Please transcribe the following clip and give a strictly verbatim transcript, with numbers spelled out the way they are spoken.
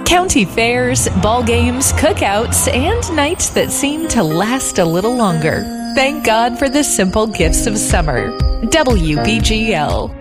County fairs, ball games, cookouts, and nights that seem to last a little longer. Thank God for the simple gifts of summer. W B G L.